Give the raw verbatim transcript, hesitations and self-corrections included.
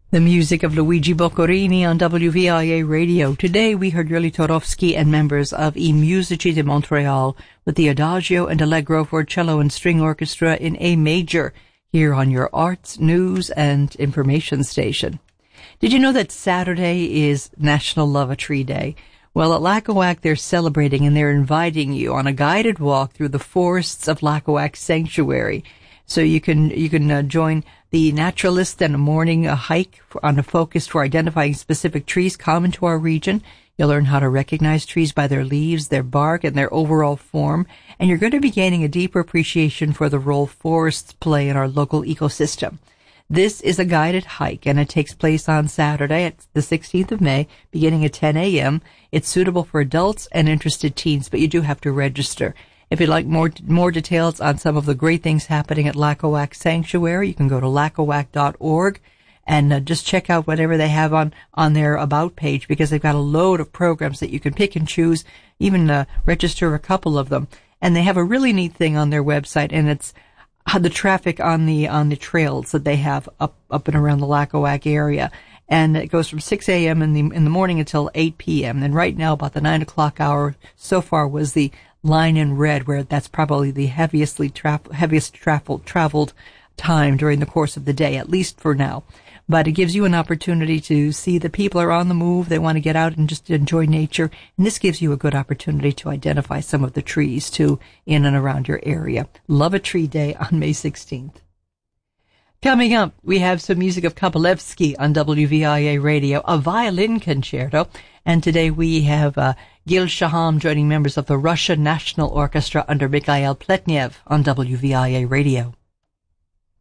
The music of Luigi Boccherini on W V I A Radio. Today we heard Yuri Torovsky and members of I Musici di Montreal with the Adagio and Allegro for cello and string orchestra in A major here on your arts, news, and information station. Did you know that Saturday is National Love a Tree Day? Well, at Lackawack they're celebrating and they're inviting you on a guided walk through the forests of Lackawack Sanctuary. So you can you can uh, join the naturalist and a morning a hike for, on a focus for identifying specific trees common to our region. You'll learn how to recognize trees by their leaves, their bark, and their overall form. And you're going to be gaining a deeper appreciation for the role forests play in our local ecosystem. This is a guided hike, and it takes place on Saturday, at the sixteenth of May, beginning at ten a.m. It's suitable for adults and interested teens, but you do have to register. If you'd like more more details on some of the great things happening at Lackawack Sanctuary, you can go to lackawack dot org and uh, just check out whatever they have on, on their About page, because they've got a load of programs that you can pick and choose, even uh, register a couple of them. And they have a really neat thing on their website, and it's the traffic on the on the trails that they have up up and around the Lackawack area. And it goes from six a.m. in the in the morning until eight p.m. And right now, about the nine o'clock hour so far was the line in red, where that's probably the heaviestly tra- heaviest traveled traveled time during the course of the day, at least for now. But it gives you an opportunity to see that people are on the move. They want to get out and just enjoy nature. And this gives you a good opportunity to identify some of the trees, too, in and around your area. Love a Tree Day on May sixteenth. Coming up, we have some music of Kabalevsky on W V I A Radio, a violin concerto. And today we have uh, Gil Shaham joining members of the Russian National Orchestra under Mikhail Pletnev on W V I A Radio.